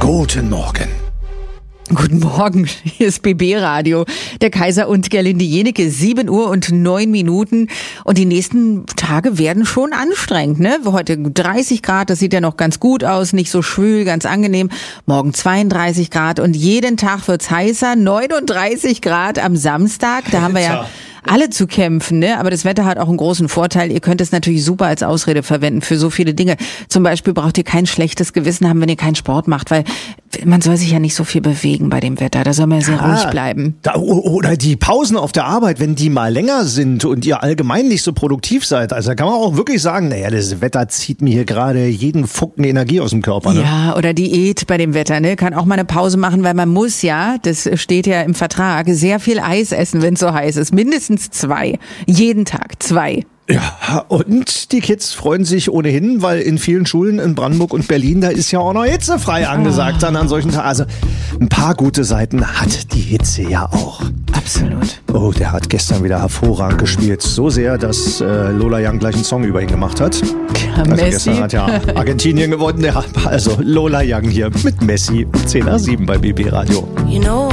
Guten Morgen. Guten Morgen, hier ist BB Radio. Der Kaiser und Gerlinde Jenecke, 7:09 Uhr. Und die nächsten Tage werden schon anstrengend, ne? Heute 30 Grad, das sieht ja noch ganz gut aus, nicht so schwül, ganz angenehm. Morgen 32 Grad und jeden Tag wird's heißer, 39 Grad am Samstag. Da haben wir ja alle zu kämpfen, ne? Aber das Wetter hat auch einen großen Vorteil. Ihr könnt es natürlich super als Ausrede verwenden für so viele Dinge. Zum Beispiel braucht ihr kein schlechtes Gewissen haben, wenn ihr keinen Sport macht, weil man soll sich ja nicht so viel bewegen bei dem Wetter. Da soll man ja sehr ruhig bleiben. Oder die Pausen auf der Arbeit, wenn die mal länger sind und ihr allgemein nicht so produktiv seid. Also da kann man auch wirklich sagen, naja, das Wetter zieht mir hier gerade jeden Funken Energie aus dem Körper. Ne? Ja, oder Diät bei dem Wetter, ne? Kann auch mal eine Pause machen, weil man muss ja, das steht ja im Vertrag, sehr viel Eis essen, wenn es so heiß ist. Mindestens 2. Jeden Tag 2. Ja, und die Kids freuen sich ohnehin, weil in vielen Schulen in Brandenburg und Berlin, da ist ja auch noch hitzefrei angesagt dann an solchen Tagen. Also ein paar gute Seiten hat die Hitze ja auch. Absolut. Oh, der hat gestern wieder hervorragend gespielt. So sehr, dass Lola Young gleich einen Song über ihn gemacht hat. Also Messi. Gestern hat ja Argentinien gewonnen. Ja, also Lola Young hier mit Messi, 10:07 bei BB Radio. You know